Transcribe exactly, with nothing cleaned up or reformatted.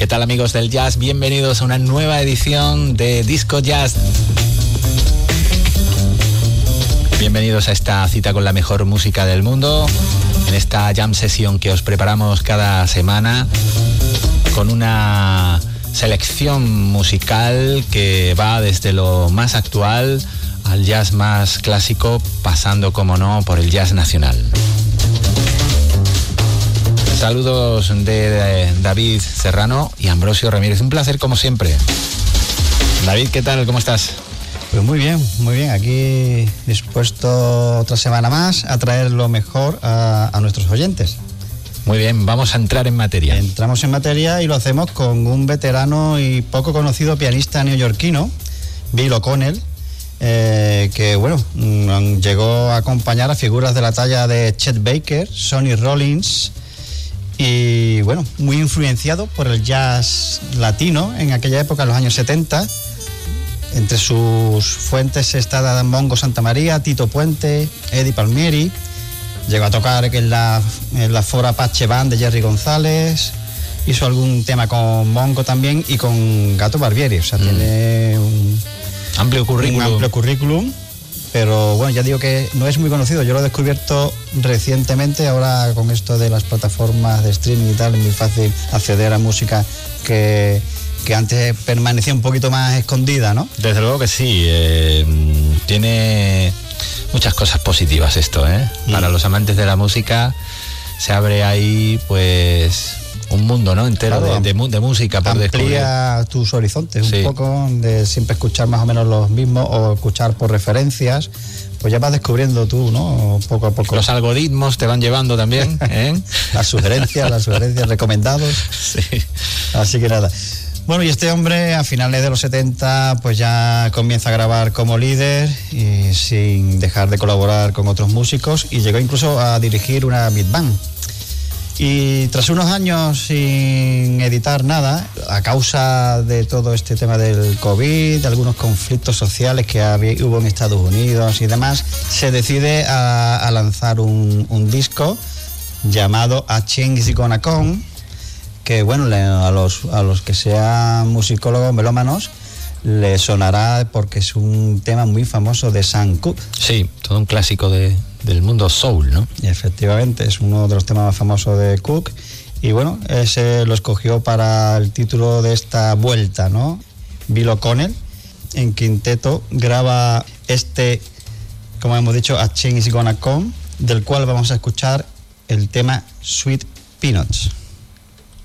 ¿Qué tal, amigos del jazz? Bienvenidos a una nueva edición de Disco Jazz. Bienvenidos a esta cita con la mejor música del mundo, en esta jam session que os preparamos cada semana con una selección musical que va desde lo más actual al jazz más clásico, pasando, como no, por el jazz nacional. Saludos de David Serrano y Ambrosio Ramírez. Un placer, como siempre. David, ¿qué tal? ¿Cómo estás? Pues muy bien, muy bien. Aquí dispuesto otra semana más a traer lo mejor a, a nuestros oyentes. Muy bien, vamos a entrar en materia. Entramos en materia y lo hacemos con un veterano y poco conocido pianista neoyorquino, Bill O'Connell, eh, que bueno, llegó a acompañar a figuras de la talla de Chet Baker, Sonny Rollins, y bueno, muy influenciado por el jazz latino en aquella época, en los años setenta. Entre sus fuentes está Mongo Santamaría, Tito Puente, Eddie Palmieri. Llegó a tocar en la, en la Fora Apache Band de Jerry González. Hizo algún tema con Mongo también y con Gato Barbieri. O sea, mm. tiene un amplio currículum. Un amplio currículum. Pero bueno, ya digo que no es muy conocido. Yo lo he descubierto recientemente. Ahora con esto de las plataformas de streaming y tal, es muy fácil acceder a música que, que antes permanecía un poquito más escondida, ¿no? Desde luego que sí. Eh, tiene muchas cosas positivas esto, ¿eh? Mm. Para los amantes de la música se abre ahí, pues, un mundo, ¿no? Entero, claro, de, de, de música por descubrir. Amplía tus horizontes, sí, un poco, de siempre escuchar más o menos los mismos o escuchar por referencias. Pues ya vas descubriendo tú, ¿no? Poco a poco. Los algoritmos te van llevando también, ¿eh? Las sugerencias, las sugerencias, recomendados. Sí. Así que nada. Bueno, y este hombre a finales de los setenta pues ya comienza a grabar como líder y sin dejar de colaborar con otros músicos, y llegó incluso a dirigir una big band. Y tras unos años sin editar nada, a causa de todo este tema del COVID, de algunos conflictos sociales que había, hubo en Estados Unidos y demás, se decide a, a lanzar un, un disco llamado A Change Is Gonna Come, que bueno, a los, a los que sean musicólogos melómanos le sonará porque es un tema muy famoso de Sam Cooke. Sí, todo un clásico de, del mundo soul, ¿no? Y efectivamente, es uno de los temas más famosos de Cooke. Y bueno, ese lo escogió para el título de esta vuelta, ¿no? Bill O'Connell, en quinteto, graba este, como hemos dicho, A Change Is Gonna Come, del cual vamos a escuchar el tema Sweet Peanuts.